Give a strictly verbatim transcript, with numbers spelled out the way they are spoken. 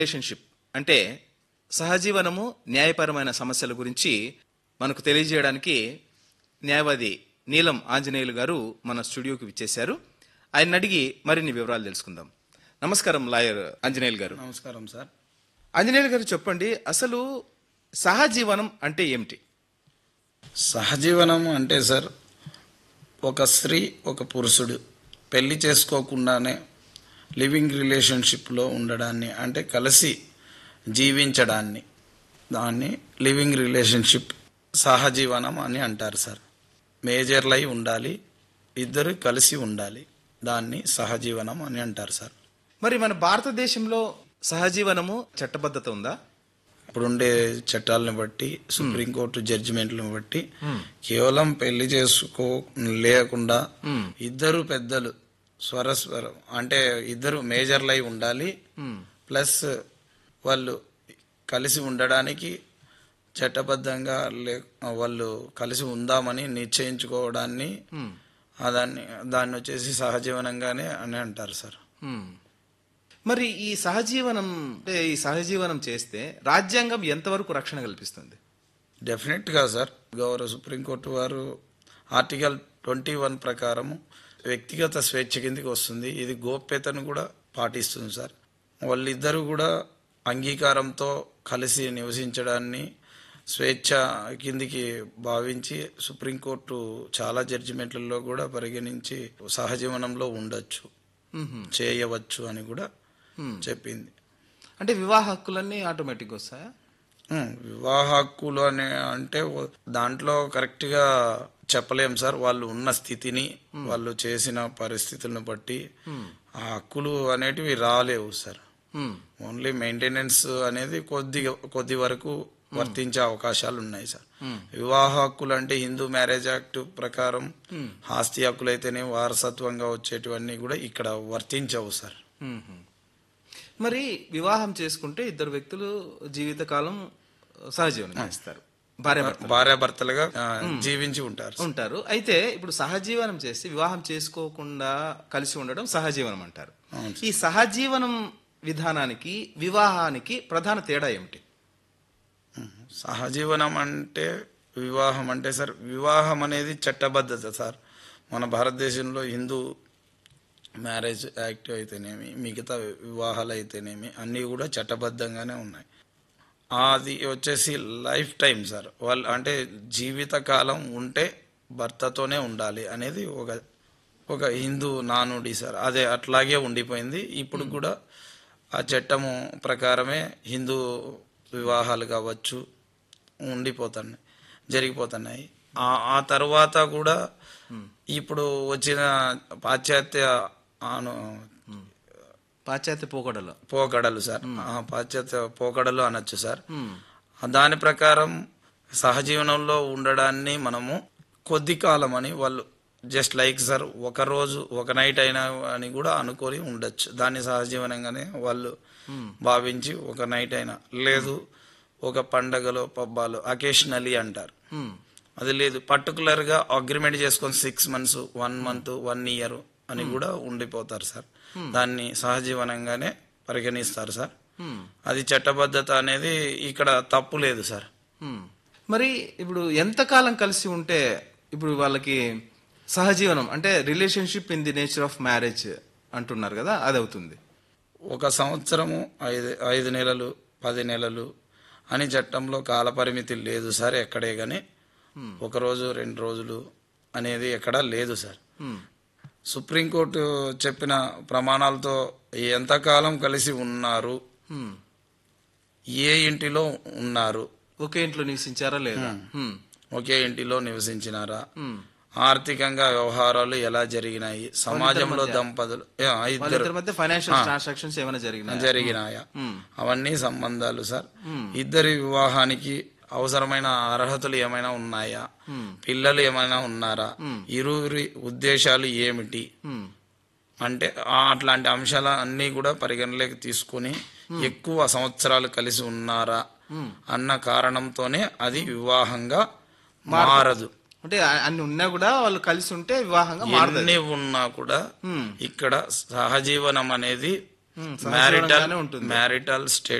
Relationship అంటే సహజీవనము న్యాయపరమైన సమస్యల గురించి మనకు తెలియజేయడానికి న్యాయవాది నీలం ఆంజనేయులు గారు మన స్టూడియోకి విచ్చేశారు. ఆయన అడిగి మరిన్ని వివరాలు తెలుసుకుందాం. నమస్కారం లాయర్ ఆంజనేయులు గారు. నమస్కారం సార్. ఆంజనేయులు గారు చెప్పండి, అసలు సహజీవనం అంటే ఏమిటి? సహజీవనం అంటే సార్, ఒక స్త్రీ ఒక పురుషుడు పెళ్లి చేసుకోకుండానే లివింగ్ రిలేషన్షిప్లో ఉండడాన్ని, అంటే కలిసి జీవించడాన్ని, దాన్ని లివింగ్ రిలేషన్షిప్ సహజీవనం అని అంటారు సార్. మేజర్లై ఉండాలి, ఇద్దరు కలిసి ఉండాలి, దాన్ని సహజీవనం అని అంటారు సార్. మరి మన భారతదేశంలో సహజీవనము చట్టబద్ధత ఉందా? ఇప్పుడుండే చట్టాలను బట్టి, సుప్రీంకోర్టు జడ్జిమెంట్లను బట్టి కేవలం పెళ్లి చేసుకో లేకుండా ఇద్దరు పెద్దలు స్వరస్వరం అంటే ఇద్దరు మేజర్లై ఉండాలి, ప్లస్ వాళ్ళు కలిసి ఉండడానికి చట్టబద్ధంగా లే వాళ్ళు కలిసి ఉందామని నిశ్చయించుకోవడాన్ని దాన్ని దాన్ని వచ్చేసి సహజీవనంగానే అని అంటారు సార్. మరి ఈ సహజీవనం అంటే ఈ సహజీవనం చేస్తే రాజ్యాంగం ఎంతవరకు రక్షణ కల్పిస్తుంది? డెఫినెట్గా సార్, గౌరవ సుప్రీంకోర్టు వారు ఆర్టికల్ ట్వంటీ వన్ ప్రకారము వ్యక్తిగత స్వేచ్ఛ కిందికి వస్తుంది. ఇది గోప్యతను కూడా పాటిస్తుంది సార్. వాళ్ళిద్దరూ కూడా అంగీకారంతో కలిసి నివసించడాన్ని స్వేచ్ఛ కిందికి భావించి సుప్రీంకోర్టు చాలా జడ్జిమెంట్లలో కూడా పరిగణించి సహజీవనంలో ఉండొచ్చు, చేయవచ్చు అని కూడా చెప్పింది. అంటే వివాహ హక్కులన్నీ ఆటోమేటిక్ వస్తాయా? వివాహ హక్కులు అని అంటే దాంట్లో కరెక్ట్గా చెప్పలేం సార్. వాళ్ళు ఉన్న స్థితిని, వాళ్ళు చేసిన పరిస్థితులను బట్టి ఆ హక్కులు అనేటివి రాలేవు సార్. ఓన్లీ మెయింటెనెన్స్ అనేది కొద్ది కొద్ది వరకు వర్తించే అవకాశాలు ఉన్నాయి సార్. వివాహ హక్కులు అంటే హిందూ మ్యారేజ్ యాక్ట్ ప్రకారం ఆస్తి హక్కులు అయితేనే వారసత్వంగా వచ్చేటివన్నీ కూడా ఇక్కడ వర్తించవు సార్. మరి వివాహం చేసుకుంటే ఇద్దరు వ్యక్తులు జీవితకాలం సహజీవనం చేస్తారు, భార్యాభర్తలుగా జీవించి ఉంటారు ఉంటారు అయితే ఇప్పుడు సహజీవనం చేసి వివాహం చేసుకోకుండా కలిసి ఉండడం సహజీవనం అంటారు. ఈ సహజీవనం విధానానికి వివాహానికి ప్రధాన తేడా ఏమిటి? సహజీవనం అంటే వివాహం అంటే సార్, వివాహం అనేది చట్టబద్ధత సార్. మన భారతదేశంలో హిందూ మ్యారేజ్ యాక్ట్ అయితేనేమి, మిగతా వివాహాలు అయితేనేమి అన్నీ కూడా చట్టబద్ధంగానే ఉన్నాయి. అది వచ్చేసి లైఫ్ టైం సార్. వాళ్ళు అంటే జీవితకాలం ఉంటే భర్తతోనే ఉండాలి అనేది ఒక ఒక హిందూ నానుడి సార్. అదే అట్లాగే ఉండిపోయింది. ఇప్పుడు కూడా ఆ చట్టము ప్రకారమే హిందూ వివాహాలు కావచ్చు ఉండిపోతున్నాయి, జరిగిపోతున్నాయి. ఆ తర్వాత కూడా ఇప్పుడు వచ్చిన పాశ్చాత్య అను పాశ్చాత్య పోకడలు పోకడలు సార్, పాశ్చాత్య పోకడలు అనొచ్చు సార్. దాని ప్రకారం సహజీవనంలో ఉండడాన్ని మనము కొద్ది కాలం అని వాళ్ళు జస్ట్ లైక్ సార్ ఒక రోజు ఒక నైట్ అయినా అని కూడా అనుకొని ఉండొచ్చు. దాన్ని సహజీవనంగానే వాళ్ళు భావించి ఒక నైట్ అయినా, లేదు ఒక పండగలో పబ్బాలు అకేషనలీ అంటారు, అది లేదు పర్టికులర్గా అగ్రిమెంట్ చేసుకొని six months one month one year అని కూడా ఉండిపోతారు సార్. దాన్ని సహజీవనంగానే పరిగణిస్తారు సార్. అది చట్టబద్ధత అనేది ఇక్కడ తప్పు లేదు సార్. మరి ఇప్పుడు ఎంతకాలం కలిసి ఉంటే ఇప్పుడు వాళ్ళకి సహజీవనం అంటే relationship in the nature of marriage అంటున్నారు కదా, అది అవుతుంది? ఒక సంవత్సరము, ఐదు ఐదు నెలలు, పది నెలలు అని చట్టంలో కాలపరిమితి లేదు సార్ ఎక్కడే కానీ. ఒక రోజు రెండు రోజులు అనేది ఎక్కడా లేదు సార్. సుప్రీంకోర్టు చెప్పిన ప్రమాణాలతో ఎంతకాలం కలిసి ఉన్నారు, ఏ ఇంటిలో ఉన్నారు, ఒకే ఇంట్లో నివసించారా లేదా, ఒకే ఇంటిలో నివసించినారా, ఆర్థికంగా వ్యవహారాలు ఎలా జరిగినాయి, సమాజంలో దంపతులు ఇద్దరు మధ్య ఫైనాన్షియల్ ట్రాన్సాక్షన్స్ ఏమైనా జరిగినాయా జరిగినాయా అవన్నీ సంబంధాలు సార్. ఇద్దరి వివాహానికి అవసరమైన అర్హతలు ఏమైనా ఉన్నాయా, పిల్లలు ఏమైనా ఉన్నారా, ఇరువురి ఉద్దేశాలు ఏమిటి అంటే అట్లాంటి అంశాల అన్నీ కూడా పరిగణలోకి తీసుకుని ఎక్కువ సంవత్సరాలు కలిసి ఉన్నారా అన్న కారణంతోనే అది వివాహంగా మారదు. అంటే అన్ని ఉన్నా కూడా వాళ్ళు కలిసి ఉంటే వివాహంగా అన్ని ఉన్నా కూడా ఇక్కడ సహజీవనం అనేది ఉమ్, మ్యారిటల్ సహజీవనంగానే ఉంటుంది. Marital status